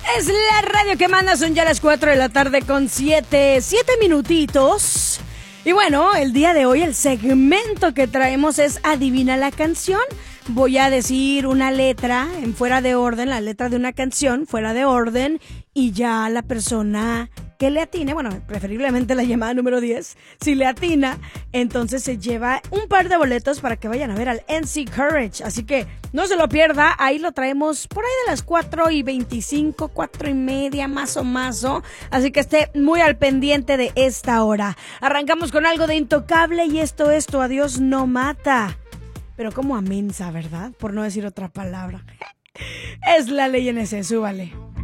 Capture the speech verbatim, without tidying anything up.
Es la radio que manda, son ya las cuatro de la tarde con siete, siete minutitos. Y bueno, el día de hoy el segmento que traemos es Adivina la canción. Voy a decir una letra en fuera de orden, la letra de una canción fuera de orden, y ya la persona que le atine, bueno, preferiblemente la llamada número diez, si le atina, entonces se lleva un par de boletos para que vayan a ver al N C Courage. Así que no se lo pierda, ahí lo traemos por ahí de las cuatro y veinticinco, cuatro y media, más o más. Así que esté muy al pendiente de esta hora. Arrancamos con algo de Intocable y esto es Tu Adiós No Mata. Pero como amensa, ¿verdad? Por no decir otra palabra. Es la ley en ese, súbale.